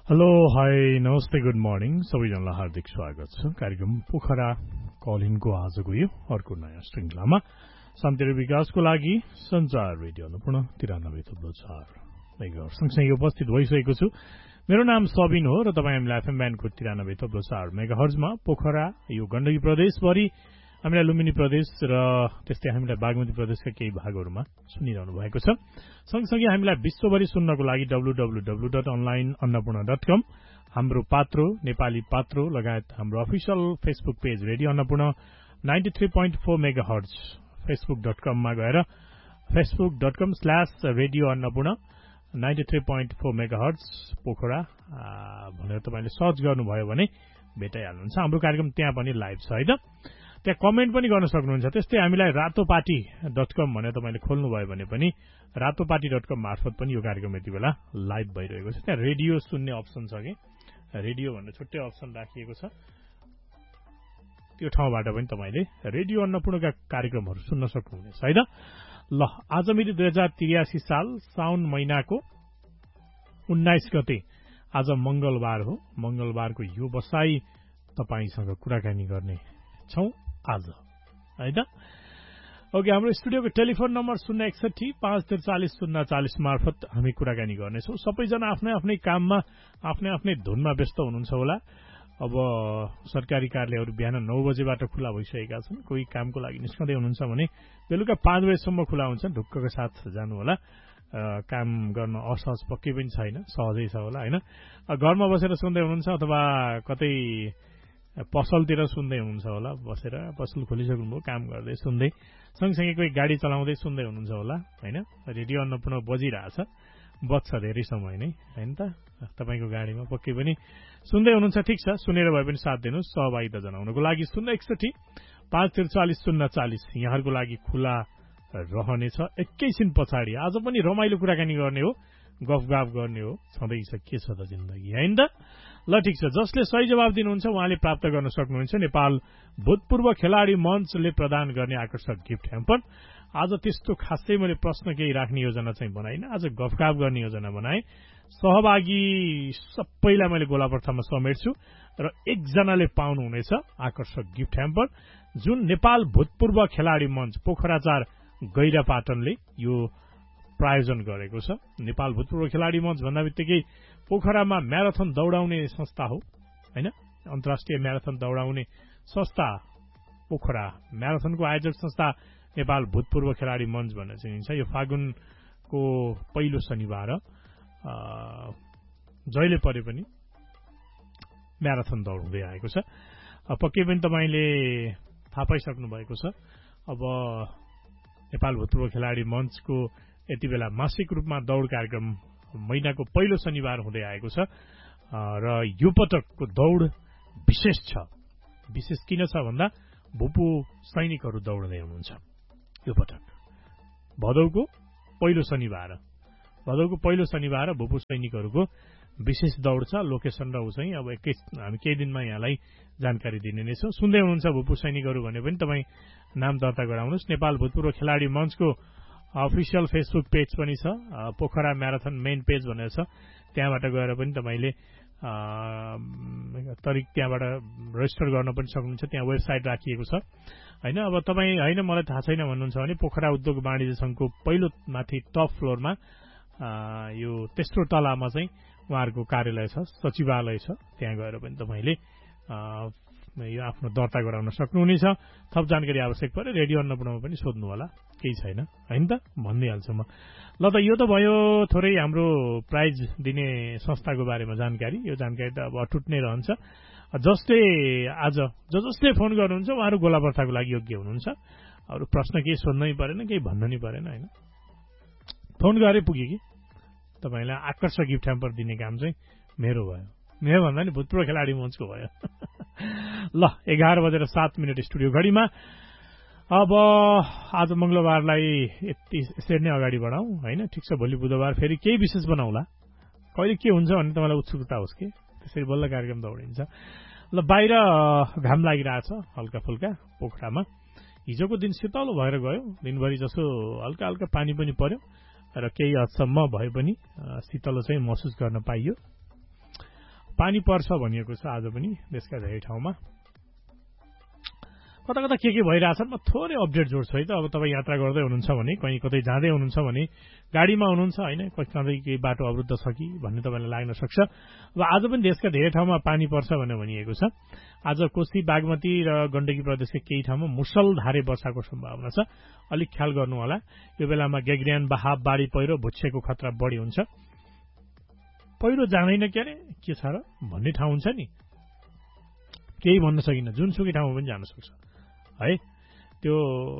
Hello hi नमस्ते good morning सबैजनालाई हार्दिक स्वागत छ कार्यक्रम पोखरा कलिनको आजको यो अर्को नयाँ श्रृंखलामा शान्ति र विकासको लागि संचार रेडियो अन्नपूर्ण 93.4 मेगाहर्ज सँगसँगै उपस्थित भइसकेको छु। मेरो नाम सबिन हो र तपाईँ हामीलाई एफएम ब्यान्डको 93.4 मेगाहर्जमा पोखरा यो गण्डकी प्रदेशभरि हामीलाई लुम्बिनी प्रदेश र त्यस्तै हामीलाई बागमती प्रदेशका केही भागहरूमा सुनिरहनु भएको छ। सँगसँगै हामीलाई विश्वभरि सुन्नको लागि www.onlineannapurna.com हाम्रो पात्रो नेपाली पात्रो लगायत हाम्रो official Facebook page radio Annapurna 93.4 megahertz facebook.com मा गएर facebook.com/रेडियो अन्नपूर्ण 93.4 मेगाहर्ज पोखरा भनेर तपाईले सर्च गर्नुभयो भने भेटाइहाल्नुहुन्छ। हाम्रो कार्यक्रम त्यहाँ पनि लाइभ छ है त। त्यहाँ कमेन्ट पनि गर्न सक्नुहुन्छ। त्यस्तै हामीलाई रातोपाटी.com भनेर तपाईले खोल्नुभयो भने पनि रातोपाटी.com मार्फत पनि यो कार्यक्रम यति बेला लाइभ भइरहेको छ। त्यहाँ रेडियो सुन्ने अप्सन छ कि रेडियो भन्ने छुट्टै अप्सन राखिएको छ। त्यो ठाउँबाट पनि तपाईले रेडियो अन्नपूर्णका कार्यक्रमहरू सुन्न सक्नुहुनेछ है त। ल आज मिति 2083 साल साउन महिनाको 19 गते आज मंगलबार हो। मंगलबारको यो बसाई तपाईसँग कुराकानी गर्ने छौं आज है त। ओके हाम्रो स्टुडियोको टेलिफोन नम्बर 061-543-040 मार्फत हामी कुराकानी गर्नेछौं। सबैजना आफ्नै आफ्नै काममा आफ्नै आफ्नै धुनमा व्यस्त हुनुहुन्छ होला। अब सरकारी कार्यालयहरू बिहान 9 बजेबाट खुला भइसकेका छन्। कोही कामको लागि निस्कँदै हुनुहुन्छ भने बेलुका 5 बजेसम्म खुला हुन्छन्। ढुक्कको साथ जानु होला। काम गर्न असहज पक्कै पनि छैन, सहजै छ होला हैन। घरमा बसेर सुन्दै हुनुहुन्छ अथवा कतै पसलतिर सुन्दै हुनुहुन्छ होला। बसेर पसल खोलिसक्नुभयो काम गर्दै सुन्दै सँगसँगै कोही गाडी चलाउँदै सुन्दै हुनुहुन्छ होला हैन। रेडियो अन्नपूर्ण बजिरहेछ, बज्छ धेरै समय नै हैन त। तपाईको गाडीमा पक्कै पनि सुन्दै हुनुहुन्छ। ठीक छ, सुनेर भए पनि साथ दिनुहोस्। सहभागिता जनाउनको लागि 061-543-040 यहाँहरुको लागि खुला रहनेछ। एकैछिन पछाडि आज पनि रमाइलो कुराकानी गर्ने हो, गफगाफ गर्ने हो। छँदैछ के छ त जिन्दगी हैन त। ल ठीक छ, जसले सही जवाब दिनुहुन्छ उहाँले प्राप्त गर्न सक्नुहुन्छ नेपाल भूतपूर्व खेलाडी मञ्चले प्रदान गर्ने आकर्षक गिफ्ट ह्याम्पर। आज त्यस्तो खासै मैले प्रश्न केही राख्ने योजना चाहिँ बनाइन। आज गफगाफ गर्ने योजना बनाए। सहभागी सबैलाई मैले गोलापर्थामा समेट्छु र एकजनाले पाउनुहुनेछ आकर्षक गिफ्ट ह्याम्पर, जुन नेपाल भूतपूर्व खेलाडी मञ्च पोखराचार गैरापाटनले यो प्रायोजन गरेको छ। नेपाल भूतपूर्व खेलाडी मञ्च भन्दा बित्तिकै पोखरामा म्याराथन दौडाउने संस्था हो हैन। अन्तर्राष्ट्रिय म्याराथन दौडाउने संस्था पोखरा म्याराथनको आयोजक संस्था नेपाल भूतपूर्व खेलाडी मञ्च भनेर चिनिन्छ। यो फागुनको पहिलो शनिबार जहिले परे पनि म्याराथन दौड हुँदै आएको छ। पक्कै पनि तपाईले थाहा पाइसक्नु भएको छ। अब नेपाल भूतपूर्व खेलाडी मञ्चको यति बेला मासिक रूपमा दौड कार्यक्रम महिनाको पहिलो शनिबार हुँदै आएको छ र यो पटकको दौड विशेष छ। विशेष किन छ भन्दा भूपू सैनिकहरू दौड्दै हुनुहुन्छ। यो पटक भदौको पहिलो शनिबार भूपू सैनिकहरूको विशेष दौड छ। लोकेसन र चाहिँ अब हामी केही दिनमा यहाँलाई जानकारी दिने नै छौं। सुन्दै हुनुहुन्छ भूपू सैनिकहरू भने पनि तपाईँ नाम दर्ता गराउनुहोस्। नेपाल भूतपूर्व खेलाडी मञ्चको अफिसियल फेसबुक पेज पनि छ, पोखरा म्याराथन मेन पेज भनेर छ। त्यहाँबाट गएर पनि तपाईले त्यहाँबाट रेजिस्टर गर्न पनि सक्नुहुन्छ। त्यहाँ वेबसाइट राखिएको छ हैन। अब तपाईँ हैन मलाई थाहा छैन भन्नुहुन्छ भने पोखरा उद्योग वाणिज्य संघको पहिलो माथि टप फ्लोरमा यो तेस्रो तलामा चाहिँ उहाँहरूको कार्यालय छ, सचिवालय छ। त्यहाँ गएर पनि तपाईले यो आफ्नो दर्ता गराउन सक्नुहुनेछ। थप जानकारी आवश्यक परे रेडियो अन्नपूर्णमा पनि सोध्नु होला, केही छैन हैन त, भनिदिइहाल्छु म। ल त यो त भयो थोरै हाम्रो प्राइज दिने संस्थाको बारेमा जानकारी। यो जानकारी त अब अटुट नै रहन्छ। जसले फोन गर्नुहुन्छ उहाँहरू गोलापर्थाको लागि योग्य हुनुहुन्छ। अरू प्रश्न केही सोध्नै परेन, केही भन्नु नै परेन हैन। फोन गरे पुग्यो कि तपाईलाई आकर्षक गिफ्ट ह्याम्पर दिने काम चाहिँ मेरो भयो। मेरो भन्दा नि भूतपूर्व खेलाडी मञ्चको भयो। ल 11:07 स्टुडियो घडीमा। अब आज मंगलबारलाई यसरी नै अगाडि बढाउँ हैन। ठिक छ, भोलि बुधबार फेरि केही विशेष बनाउला। कहिले के हुन्छ भन्ने तपाईँलाई उत्सुकता होस् कि त्यसरी बल्ल कार्यक्रम दौडिन्छ। ल बाहिर घाम लागिरहेछ हल्का फुल्का पोखरामा। हिजोको दिन शीतल भएर गयो। दिनभरि जसो हल्का हल्का पानी पनि पर्यो र केही हदसम्म भए पनि शीतल चाहिँ महसुस गर्न पाइयो। पानी पर्छ भनिएको छ आज पनि देशका धेरै ठाउँमा। कता कता के भइरहेछ म थोरै अपडेट जोड्छु है त। अब तपाईँ यात्रा गर्दै हुनुहुन्छ भने, कहीँ कतै जाँदै हुनुहुन्छ भने, गाडीमा हुनुहुन्छ होइन, कहीँ केही बाटो अवरुद्ध छ कि भन्ने तपाईँलाई लाग्न सक्छ। अब आज पनि देशका धेरै ठाउँमा पानी पर्छ भनेर भनिएको छ। आज कोशी, बागमती र गण्डकी प्रदेशका केही ठाउँमा मुसलधारे वर्षाको सम्भावना छ। अलिक ख्याल गर्नु होला। यो बेलामा ग्याग्रियान, बहाव, बाढी पहिरो, भुच्छेको खतरा बढी हुन्छ। पहिरो जाँदैन के अरे के छ र भन्ने ठाउँ हुन्छ नि, केही भन्न सकिन्न, जुनसुकै ठाउँमा पनि जान सक्छ है। त्यो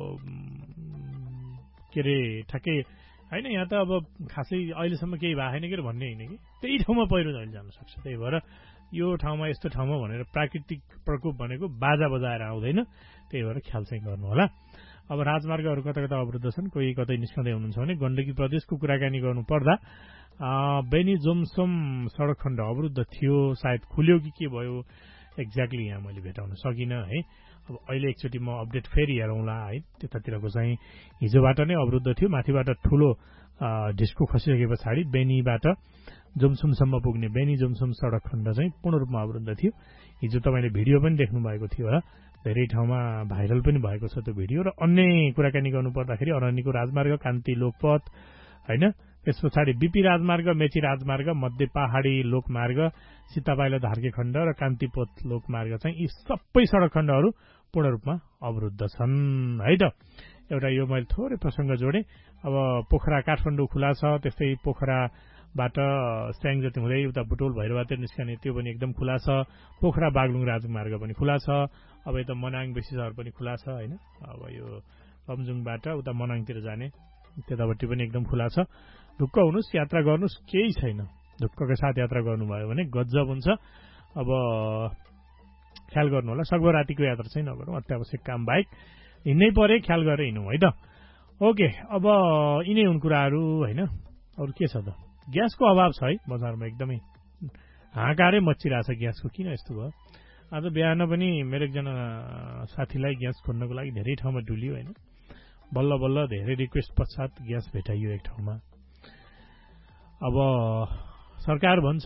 के अरे ठ्याक्कै होइन, यहाँ त अब खासै अहिलेसम्म केही भएको छैन के अरे भन्ने होइन कि, त्यही ठाउँमा पहिरो अहिले जान सक्छ। त्यही भएर यो ठाउँमा यस्तो ठाउँमा भनेर प्राकृतिक प्रकोप भनेको बाजा बजाएर आउँदैन। त्यही भएर ख्याल चाहिँ गर्नु होला। अब राजमार्गहरू कता कता अवरुद्ध छन्, कोही कतै निस्कँदै हुनुहुन्छ भने गण्डकी प्रदेशको कुराकानी गर्नु पर्दा बेनी जोमसोम सडक खण्ड अवरुद्ध थियो, सायद खुल्यो कि के भयो एक्ज्याक्टली यहाँ मैले भेटाउन सकिनँ है। अब अहिले एकचोटि म अपडेट फेरि हेरौँला है। त्यतातिरको चाहिँ हिजोबाट नै अवरुद्ध थियो। माथिबाट ठुलो ढिस्को खसिसके पछाडि बेनीबाट जोमसुमसम्म पुग्ने बेनी जोमसुम सडक खण्ड चाहिँ पूर्ण रूपमा अवरुद्ध थियो। हिजो तपाईँले भिडियो पनि देख्नु भएको थियो होला, धेरै ठाउँमा भाइरल पनि भएको छ त्यो भिडियो। र अन्य कुराकानी गर्नु पर्दाखेरि अरण्यको राजमार्ग, कान्ति लोकपथ होइन, त्यस पछाडि बिपी राजमार्ग, मेची राजमार्ग, मध्य पहाडी लोकमार्ग, सीतापाइला धार्के खण्ड र कान्तिपोत लोकमार्ग चाहिँ यी सबै सडक खण्डहरू पूर्ण रूपमा अवरुद्ध छन् है त। एउटा यो मैले थोरै प्रसङ्ग जोडेँ। अब पोखरा काठमाडौँ खुला छ, त्यस्तै पोखराबाट स्याङजती हुँदै उता बुटोल भैरवातिर निस्कने त्यो पनि एकदम खुला छ। पोखरा बागलुङ राजमार्ग पनि खुला छ। अब यता मनाङ बेसी सहर पनि खुला छ होइन। अब यो लमजुङबाट उता मनाङतिर जाने त्यतापट्टि पनि एकदम खुला छ। ढुक्क हुनुहोस्, यात्रा गर्नुहोस्, केही छैन। ढुक्कका साथ यात्रा गर्नुभयो भने गजब हुन्छ। अब ख्याल गर्नु होला, सगभर रातिको यात्रा चाहिँ नगरौँ, अत्यावश्यक काम बाहेक हिँड्नै परे ख्याल गरेर हिँडौँ है त। ओके, अब यिनै हुन् कुराहरू होइन। अरू के छ त, ग्यासको अभाव छ है बजारमा, एकदमै हाहाकारै मचिरहेछ ग्यासको। किन यस्तो भयो? आज बिहान पनि मेरो एकजना साथीलाई ग्यास खोज्नको लागि धेरै ठाउँमा डुल्यो होइन। बल्ल बल्ल धेरै रिक्वेस्ट पश्चात ग्यास भेटाइयो एक ठाउँमा। अब सरकार भन्छ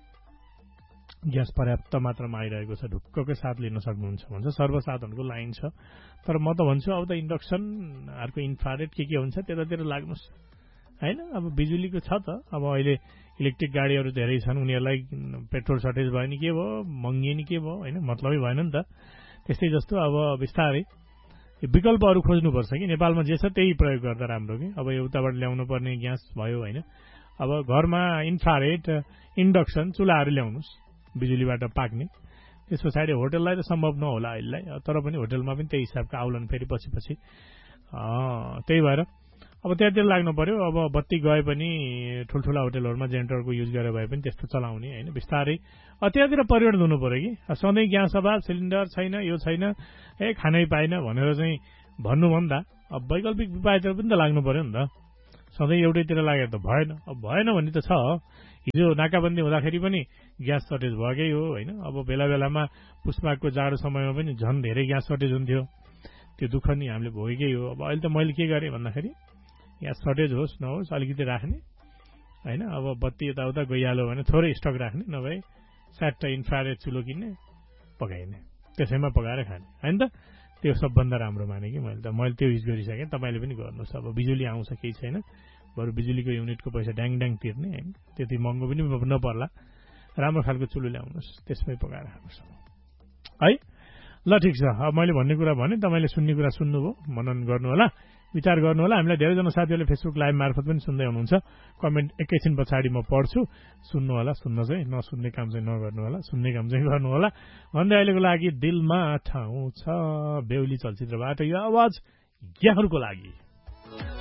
ग्यास पर्याप्त मात्रामा आइरहेको छ, ढुक्ककै साथ लिन सक्नुहुन्छ भन्छ, सर्वसाधारणको लाइन छ। तर म त भन्छु अब त इन्डक्सन, अर्को इन्फ्रारेड के हुन्छ त्यतातिर लाग्नुहोस् होइन। अब बिजुलीको छ त, अब अहिले इलेक्ट्रिक गाडीहरू धेरै छन्, उनीहरूलाई पेट्रोल सर्टेज भयो नि के भयो, महँगी नि के भयो होइन, मतलबै भएन नि त। त्यस्तै जस्तो अब बिस्तारै विकल्पहरू खोज्नुपर्छ कि नेपालमा जे छ त्यही प्रयोग गर्दा राम्रो कि। अब उताबाट ल्याउनु पर्ने ग्यास भयो होइन। अब घरमा इन्फ्रारेड, इन्डक्सन चुल्हाहरू ल्याउनुहोस् बिजुलीबाट पाक्ने। त्यस पछाडि होटललाई त सम्भव नहोला अहिलेलाई, तर पनि होटलमा पनि त्यही हिसाबको आउलान् फेरि पछि पछि। त्यही भएर अब त्यहाँतिर लाग्नु पर्यो। अब बत्ती गए पनि ठुल्ठुला होटलहरूमा जेनेरेटरको युज गरेर भए पनि त्यस्तो चलाउने होइन, बिस्तारै। त्यहाँतिर परिवर्तन हुनु पर्यो कि सधैँ ग्यास अभाव, सिलिन्डर छैन, यो छैन, खानै पाएन भनेर चाहिँ भन्नुभन्दा अब वैकल्पिक उपायतिर पनि त लाग्नु पर्यो नि त। सधैँ एउटैतिर लागेर त भएन। अब भएन भन्ने त छ, हिजो नाकाबन्दी हुँदाखेरि पनि ग्यास सर्टेज भएकै हो होइन। अब बेला बेलामा पुष्पाको जाडो समयमा पनि झन् धेरै ग्यास सर्टेज हुन्थ्यो, त्यो दुःख नि हामीले भोगेकै हो। अब अहिले त मैले के गरेँ भन्दाखेरि ग्यास सर्टेज होस् नहोस् अलिकति राख्ने होइन। अब बत्ती यताउता गइहाल्यो भने थोरै स्टक राख्ने, नभए स्याट्ट इन्फ्रारेड चुलो किन्ने, पकाइने, त्यसैमा पकाएर खाने होइन त। त्यो सबभन्दा राम्रो माने कि मैले त्यो युज गरिसकेँ। तपाईँले पनि गर्नुहोस्। अब बिजुली आउँछ केही छैन, बरु बिजुलीको युनिटको पैसा ड्याङ ड्याङ तिर्ने होइन, त्यति महँगो पनि नपर्ला, राम्रो खालको चुलो ल्याउनुहोस्, त्यसमै पकाएर खानुहोस् है। ल ठिक छ, अब मैले भन्ने कुरा भने, तपाईँले सुन्ने कुरा सुन्नुभयो, मनन गर्नु होला, विचार गर्नु होला। हामीलाई धेरैजना साथीहरूले फेसबुक लाइभ मार्फत पनि सुन्दै हुनुहुन्छ। कमेन्ट एकैछिन पछाडि म पढ्छु, सुन्नु होला। सुन्न चाहिँ नसुन्ने काम चाहिँ नगर्नु होला, सुन्ने काम चाहिँ गर्नु होला भन्दै अहिलेको लागि दिलमा ठाउँ छ बेहुली चलचित्रबाट यो आवाज यहाँहरूको लागि।